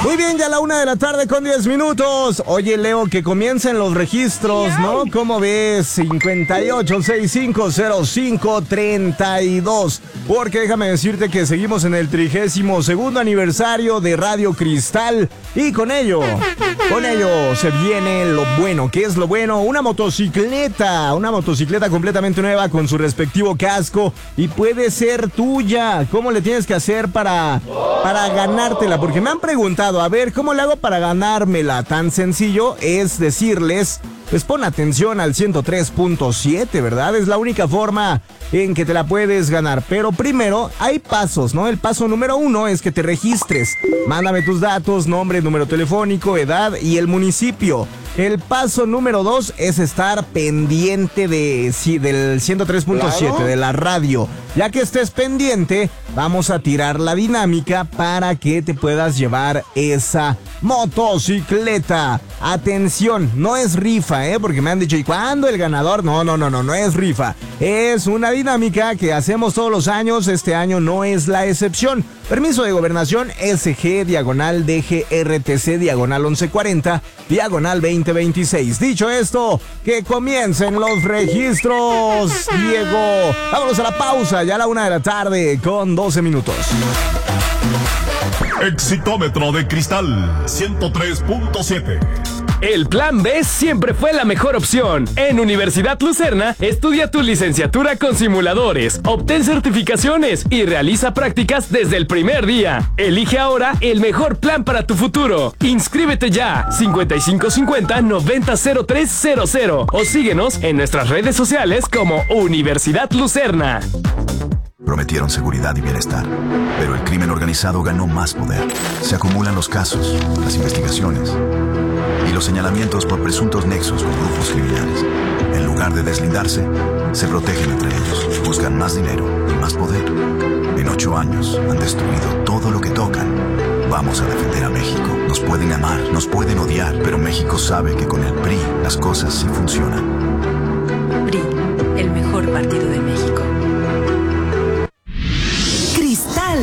Muy bien, ya la 1:10 p.m. Oye, Leo, que comiencen los registros, ¿no? ¿Cómo ves? 58650532. Porque déjame decirte que seguimos en el 32º aniversario de Radio Cristal. Y con ello se viene lo bueno. ¿Qué es lo bueno? Una motocicleta completamente nueva con su respectivo casco. Y puede ser tuya. ¿Cómo le tienes que hacer para ganártela? Porque me han preguntado, a ver, ¿cómo le hago para ganármela? Tan sencillo es decirles, pues pon atención al 103.7, ¿verdad? Es la única forma en que te la puedes ganar. Pero primero hay pasos, ¿no? El paso número 1 es que te registres. Mándame tus datos, nombre, número telefónico, edad y el municipio. El paso número 2 es estar pendiente del 103.7, de la radio. Ya que estés pendiente, vamos a tirar la dinámica para que te puedas llevar esa motocicleta. Atención, no es rifa, porque me han dicho, ¿y cuándo el ganador? No es rifa. Es una dinámica que hacemos todos los años, este año no es la excepción. Permiso de gobernación SG/DGRTC/1140/2026. Dicho esto, que comiencen los registros, Diego. Vámonos a la pausa, ya a la 1:12 p.m. Exitómetro de Cristal 103.7. El Plan B siempre fue la mejor opción. En Universidad Lucerna, estudia tu licenciatura con simuladores, obtén certificaciones y realiza prácticas desde el primer día. Elige ahora el mejor plan para tu futuro. Inscríbete ya, 5550-900300 o síguenos en nuestras redes sociales como Universidad Lucerna. Prometieron seguridad y bienestar, pero el crimen organizado ganó más poder. Se acumulan los casos, las investigaciones y los señalamientos por presuntos nexos con grupos criminales. En lugar de deslindarse, se protegen entre ellos, buscan más dinero y más poder. En 8 años han destruido todo lo que tocan. Vamos a defender a México. Nos pueden amar, nos pueden odiar, pero México sabe que con el PRI las cosas sí funcionan. PRI, el mejor partido de México. Cristal.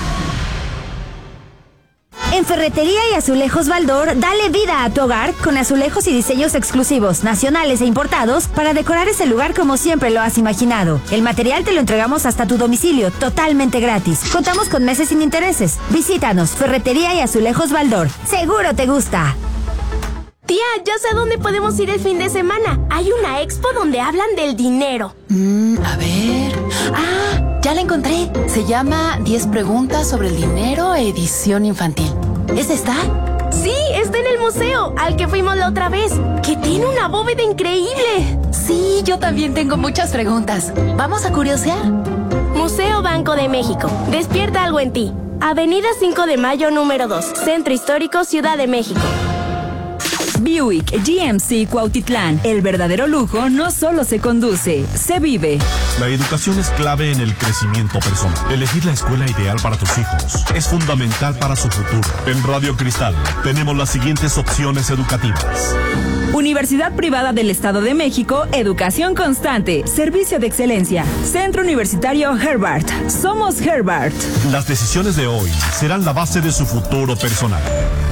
En Ferretería y Azulejos Baldor, dale vida a tu hogar con azulejos y diseños exclusivos, nacionales e importados para decorar ese lugar como siempre lo has imaginado. El material te lo entregamos hasta tu domicilio, totalmente gratis. Contamos con meses sin intereses. Visítanos, Ferretería y Azulejos Baldor. Seguro te gusta. Tía, ya sé a dónde podemos ir el fin de semana. Hay una expo donde hablan del dinero. A ver... ya la encontré. Se llama 10 preguntas sobre el dinero, edición infantil. ¿Es esta? Sí, está en el museo, al que fuimos la otra vez, que tiene una bóveda increíble. Sí, yo también tengo muchas preguntas. ¿Vamos a curiosear? Museo Banco de México. Despierta algo en ti. Avenida 5 de Mayo, número 2. Centro Histórico, Ciudad de México. Buick GMC Cuautitlán. El verdadero lujo no solo se conduce, se vive. La educación es clave en el crecimiento personal. Elegir la escuela ideal para tus hijos es fundamental para su futuro. En Radio Cristal tenemos las siguientes opciones educativas. Universidad Privada del Estado de México, educación constante, servicio de excelencia. Centro Universitario Herbart. Somos Herbart. Las decisiones de hoy serán la base de su futuro personal.